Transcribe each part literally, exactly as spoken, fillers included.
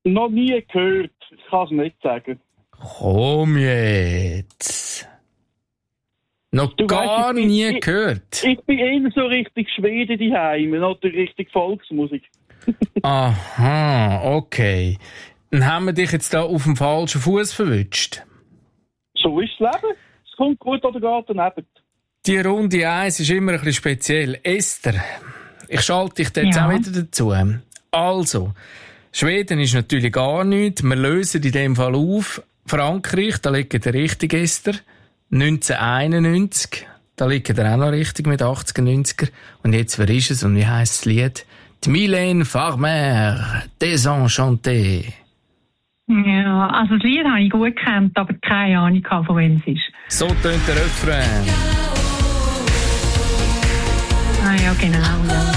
Noch nie gehört. Ich kann es nicht sagen. Komm jetzt. Noch Du gar weißt, ich bin- nie ich- gehört. Ich bin eher so richtig Schwede daheim, nicht richtig Volksmusik. Aha, okay. Dann haben wir dich jetzt da auf dem falschen Fuß verwünscht. So ist das Leben. Es kommt gut oder geht daneben. Die Runde eins ist immer ein bisschen speziell. Esther, ich schalte dich jetzt Ja. auch wieder dazu. Also, Schweden ist natürlich gar nichts. Wir lösen in dem Fall auf. Frankreich, da liegt der richtige Esther. neunzehnhunderteinundneunzig, da liegt er auch noch richtig mit achtziger, neunziger. Und jetzt, wer ist es und wie heisst das Lied? Die Mylène Farmer, Désenchanté. Ja, also das Lied habe ich gut gekannt, aber keine Ahnung, von wem es ist. So tönt der Refrain. Ah ja, genau. Ja.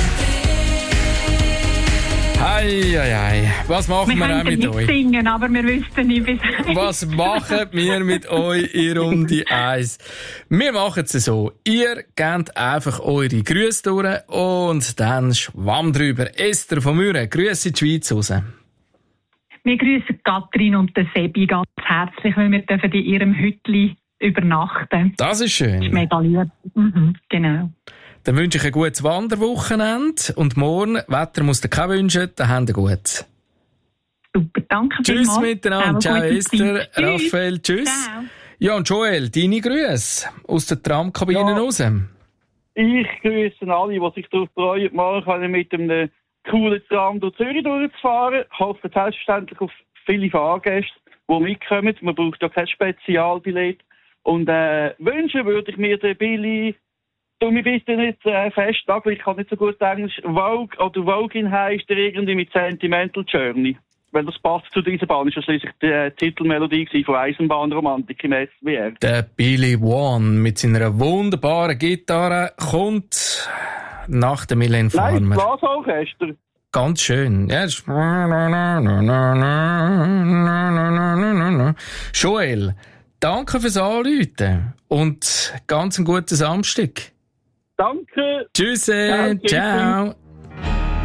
Hei, hei, hei. Was machen Wir wir, auch könnten mit nicht euch? singen, aber wir wüssten nicht, bis Was machen wir mit euch in Runde eins? Wir machen es so. Ihr gebt einfach eure Grüße durch und dann schwamm drüber. Esther von Müren, Grüße in die Schweiz raus. Wir grüßen Katrin und den Sebi ganz herzlich, weil wir dürfen in ihrem Hütli übernachten. Das ist schön. Das ist mega lieb. Mhm, genau. Dann wünsche ich ein gutes Wanderwochenende und morgen, Wetter musst du kein wünschen, dann habt ihr gut. Super, danke Tschüss vielmals. miteinander. Auch Ciao gute Esther, Zeit. Tschüss. Raphael, tschüss. Ciao. Ja, und Joel, deine Grüße aus der Tramkabine Ja. raus. Ich grüße alle, die sich darauf freuen, morgen mit einem coolen Tram durch Zürich durchzufahren. Ich hoffe selbstverständlich auf viele Fahrgäste, die mitkommen. Man braucht ja kein Spezialbillett. Und äh, wünschen würde ich mir den Billy, du mich bitte nicht äh, festnageln, ich kann nicht so gut Englisch, Vogue oder Vogin heisst der irgendwie mit Sentimental Journey. Weil das passt zu dieser Bahn, ist ja schliesslich die äh, Titelmelodie von Eisenbahnromantik im S W R. Der Billy One mit seiner wunderbaren Gitarre kommt nach der Mylène Nein, Farmer. das Blasorchester. Ganz schön. Ja, das ist Joel, danke fürs Anrufen und ganz einen guten Samstag. Danke. Tschüss, Ciao, tschüss. ciao.